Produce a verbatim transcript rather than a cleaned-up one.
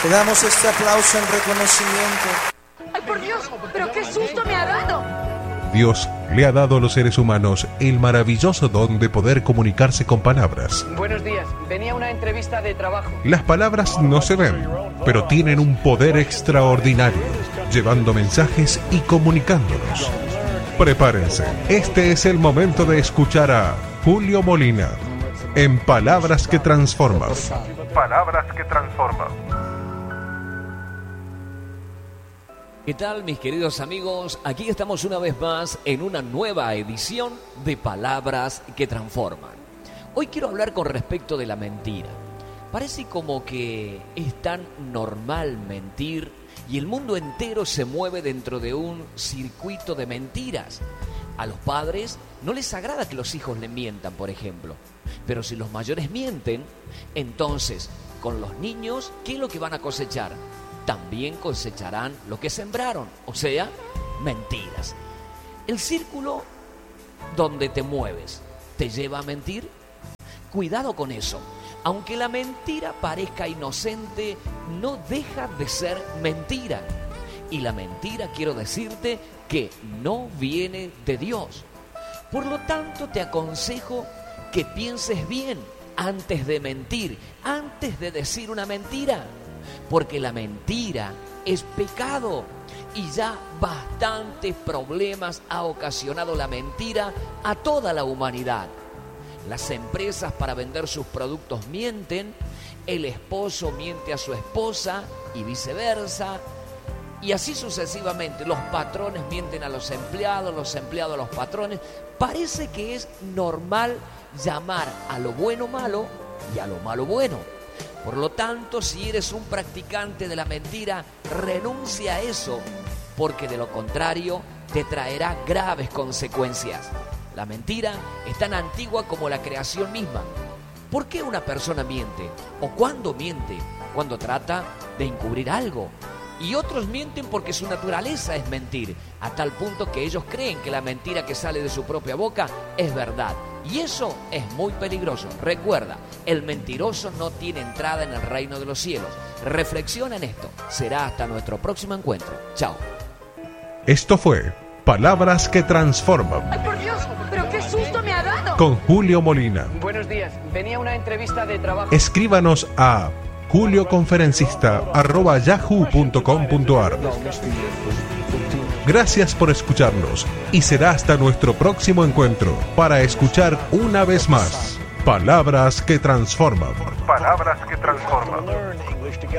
Te damos este aplauso en reconocimiento. ¡Ay, por Dios! ¡Pero qué susto me ha dado! Dios le ha dado a los seres humanos el maravilloso don de poder comunicarse con palabras. Buenos días, venía a una entrevista de trabajo. Las palabras no se ven, pero tienen un poder extraordinario, llevando mensajes y comunicándolos. Prepárense, este es el momento de escuchar a Julio Molina en Palabras que Transforman. Palabras que Transforman. ¿Qué tal, mis queridos amigos? Aquí estamos una vez más en una nueva edición de Palabras que Transforman. Hoy quiero hablar con respecto de la mentira. Parece como que es tan normal mentir y el mundo entero se mueve dentro de un circuito de mentiras. A los padres no les agrada que los hijos le mientan, por ejemplo. Pero si los mayores mienten, entonces con los niños, ¿qué es lo que van a cosechar? También cosecharán lo que sembraron, o sea, mentiras. El círculo donde te mueves, ¿te lleva a mentir? Cuidado con eso. Aunque la mentira parezca inocente, no deja de ser mentira. Y la mentira, quiero decirte, que no viene de Dios. Por lo tanto, te aconsejo que pienses bien antes de mentir, antes de decir una mentira. Porque la mentira es pecado y ya bastantes problemas ha ocasionado la mentira a toda la humanidad. Las empresas para vender sus productos mienten, el esposo miente a su esposa y viceversa, y así sucesivamente. Los patrones mienten a los empleados, los empleados a los patrones. Parece que es normal llamar a lo bueno malo y a lo malo bueno. Por lo tanto, si eres un practicante de la mentira, renuncia a eso, porque de lo contrario te traerá graves consecuencias. La mentira es tan antigua como la creación misma. ¿Por qué una persona miente? ¿O cuándo miente? Cuando trata de encubrir algo. Y otros mienten porque su naturaleza es mentir, a tal punto que ellos creen que la mentira que sale de su propia boca es verdad. Y eso es muy peligroso. Recuerda, el mentiroso no tiene entrada en el reino de los cielos. Reflexiona en esto. Será hasta nuestro próximo encuentro. Chao. Esto fue Palabras que Transforman. ¡Ay, por Dios! ¡Pero qué susto me ha dado! Con Julio Molina. Buenos días, venía a una entrevista de trabajo. Escríbanos a julioconferencista arroba yahoo punto com punto ar. Gracias por escucharnos y será hasta nuestro próximo encuentro para escuchar una vez más Palabras que Transforman. Palabras que Transforman.